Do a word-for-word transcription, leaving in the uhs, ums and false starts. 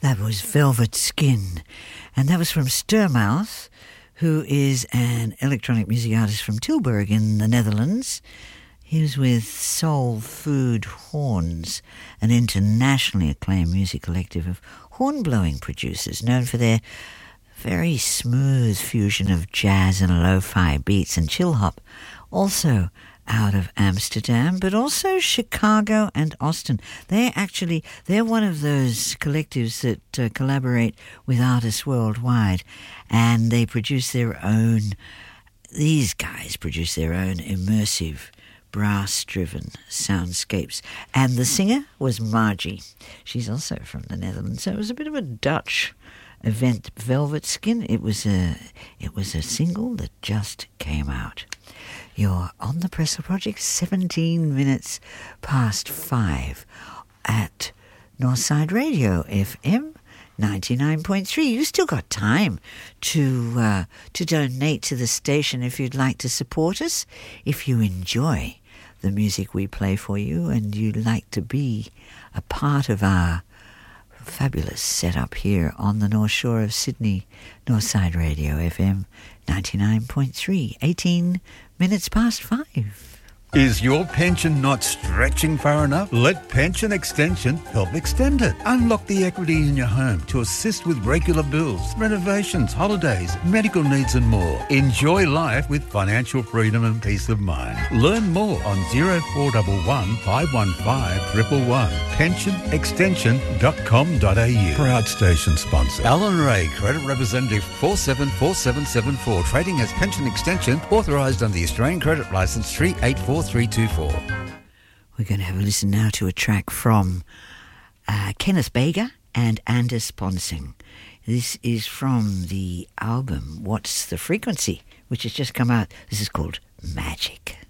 That was Velvet Skin, and that was from Sturmouth, who is an electronic music artist from Tilburg in the Netherlands. He was with Soul Food Horns, an internationally acclaimed music collective of horn-blowing producers known for their very smooth fusion of jazz and lo-fi beats and chill hop. Also out of Amsterdam, but also Chicago and Austin. They're actually, they're one of those collectives that uh, collaborate with artists worldwide, and they produce their own, these guys produce their own immersive, brass-driven soundscapes. And the singer was Margie. She's also from the Netherlands, so it was a bit of a Dutch event. Velvet Skin, it was a, it was a single that just came out. You're on the Pressel Project, seventeen minutes past five at Northside Radio, F M ninety-nine point three. You've still got time to uh, to donate to the station if you'd like to support us. If you enjoy the music we play for you and you'd like to be a part of our fabulous setup here on the North Shore of Sydney, Northside Radio, F M ninety-nine point three, eighteen minutes past five. Is your pension not stretching far enough? Let Pension Extension help extend it. Unlock the equity in your home to assist with regular bills, renovations, holidays, medical needs and more. Enjoy life with financial freedom and peace of mind. Learn more on zero four one one, five one five, one one one. pension extension dot com dot a u. Proud station sponsor. Alan Ray, Credit Representative four seven four seven seven four. Trading as Pension Extension, authorised under the Australian Credit Licence three eight four three two four. We're going to have a listen now to a track from uh, Kenneth Baker and Anders Ponsing. This is from the album What's the Frequency, which has just come out. This is called Magic.